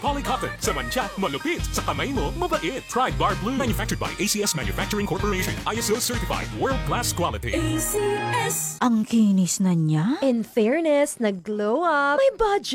Polycotton. Sa mancha, malupit. Sa kamay mo, mabait. Pride Bar Blue. Manufactured by ACS Manufacturing Corporation. ISO certified. World-class quality. ACS. Ang kinis na niya. In fairness, nag-glow up. May budget